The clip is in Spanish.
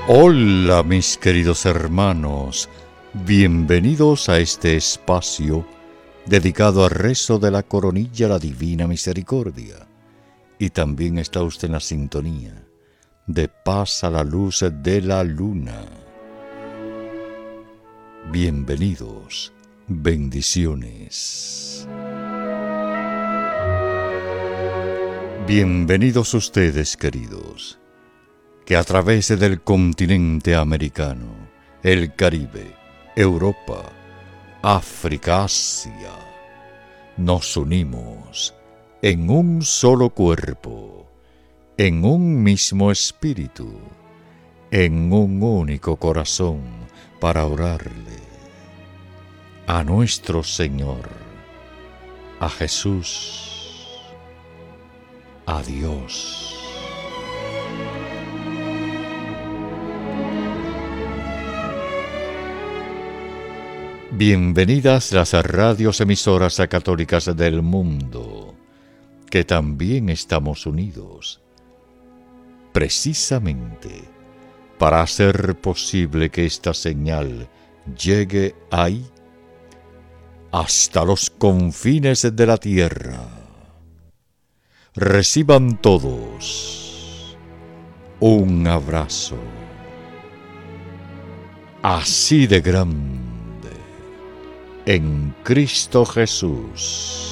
Hola mis queridos hermanos, bienvenidos a este espacio dedicado al rezo de la coronilla a la Divina Misericordia. Y también está usted en la sintonía de Paz a la Luz de la Luna. Bienvenidos, bendiciones. Bienvenidos ustedes, queridos, que a través del continente americano, el Caribe, Europa, África, Asia, nos unimos en un solo cuerpo, en un mismo espíritu, en un único corazón para orarle a nuestro Señor, a Jesús, a Dios. Bienvenidas las radios emisoras católicas del mundo, que también estamos unidos, precisamente para hacer posible que esta señal llegue ahí, hasta los confines de la tierra. Reciban todos un abrazo así de grande en Cristo Jesús.